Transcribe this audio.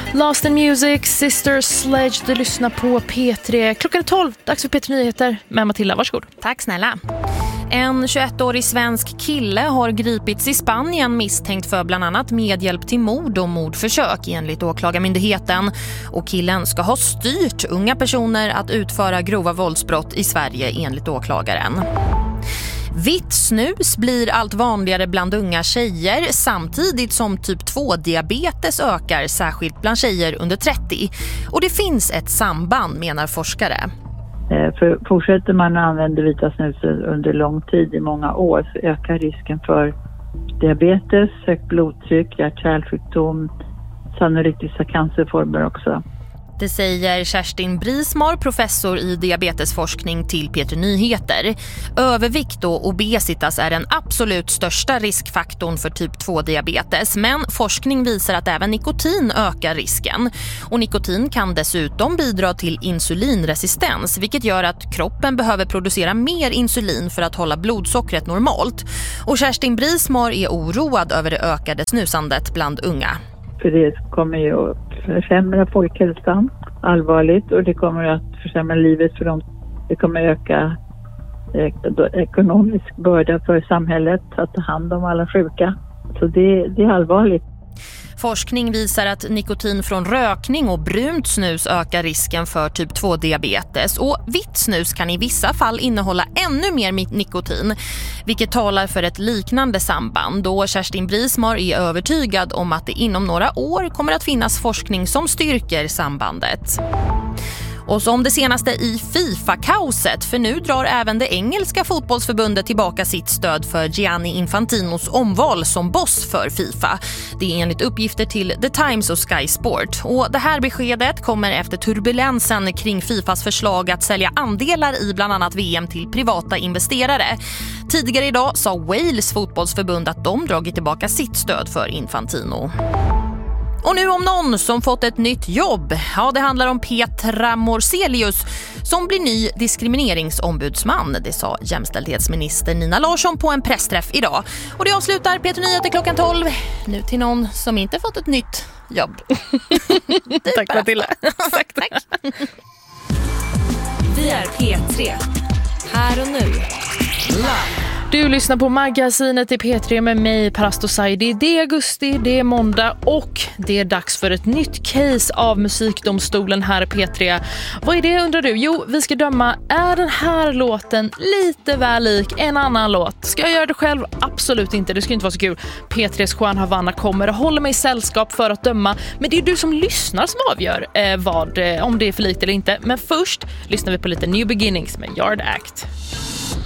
Lost in Music, Sister Sledge, du lyssnar på P3. Klockan är 12, dags för P3 Nyheter med Matilda, varsågod. Tack snälla. En 21-årig svensk kille har gripits i Spanien misstänkt för bland annat medhjälp till mord och mordförsök enligt åklagarmyndigheten. Och killen ska ha styrt unga personer att utföra grova våldsbrott i Sverige enligt åklagaren. Vitt snus blir allt vanligare bland unga tjejer samtidigt som typ 2-diabetes ökar särskilt bland tjejer under 30. Och det finns ett samband, menar forskare. För fortsätter man att använda vita snus under lång tid, i många år, så ökar risken för diabetes, högt blodtryck, hjärt-kärlsjukdom, sannolikt vissa cancerformer också. Det säger Kerstin Brismar, professor i diabetesforskning till P3 Nyheter. Övervikt och obesitas är den absolut största riskfaktorn för typ 2-diabetes. Men forskning visar att även nikotin ökar risken. Och nikotin kan dessutom bidra till insulinresistens, vilket gör att kroppen behöver producera mer insulin för att hålla blodsockret normalt. Och Kerstin Brismar är oroad över det ökade snusandet bland unga. För det kommer ju att försämra folkhälsan allvarligt, och det kommer att försämra livet för dem. Det kommer öka ekonomisk börda för samhället att ta hand om alla sjuka. Så det är allvarligt. Forskning visar att nikotin från rökning och brunt snus ökar risken för typ 2-diabetes. Och vitt snus kan i vissa fall innehålla ännu mer nikotin, vilket talar för ett liknande samband. Och Kerstin Brismar är övertygad om att det inom några år kommer att finnas forskning som styrker sambandet. Och så om det senaste i FIFA-kaoset, för nu drar även det engelska fotbollsförbundet tillbaka sitt stöd för Gianni Infantinos omval som boss för FIFA. Det är enligt uppgifter till The Times och Sky Sport. Och det här beskedet kommer efter turbulensen kring FIFAs förslag att sälja andelar i bland annat VM till privata investerare. Tidigare idag sa Wales fotbollsförbund att de dragit tillbaka sitt stöd för Infantino. Och nu om någon som fått ett nytt jobb. Ja, det handlar om Petra Morselius som blir ny diskrimineringsombudsman. Det sa jämställdhetsminister Nina Larsson på en pressträff idag. Och det avslutar P3 Nyheter klockan 12. Nu till någon som inte fått ett nytt jobb. Tack Matilda. Tack. Vi är P3. Här och nu. Live. Du lyssnar på Magasinet i P3 med mig, Parasto Saidi. Det är augusti, det är måndag och det är dags för ett nytt case av musikdomstolen här i P3. Vad är det, undrar du? Jo, vi ska döma, är den här låten lite väl lik en annan låt? Ska jag göra det själv? Absolut inte, det ska inte vara så kul. P3s Juan Havanna kommer och håller mig i sällskap för att döma. Men det är du som lyssnar som avgör om det är för likt eller inte. Men först lyssnar vi på lite New Beginnings med Yard Act.